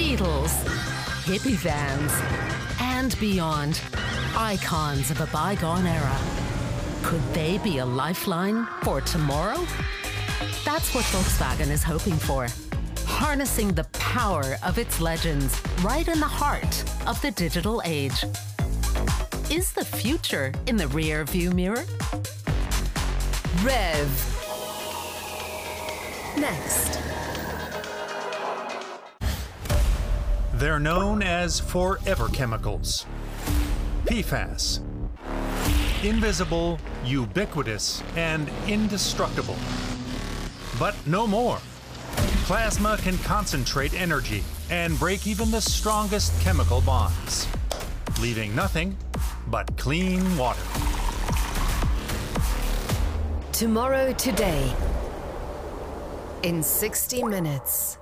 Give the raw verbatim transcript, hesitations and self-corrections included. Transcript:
Beatles, hippie vans, and beyond. Icons of a bygone era. Could they be a lifeline for tomorrow? That's what Volkswagen is hoping for. Harnessing the power of its legends right in the heart of the digital age. Is the future in the rear view mirror? Rev. Next. They're known as forever chemicals. P FAS. Invisible, ubiquitous, and indestructible. But no more. Plasma can concentrate energy and break even the strongest chemical bonds, leaving nothing but clean water. Tomorrow Today in sixty minutes.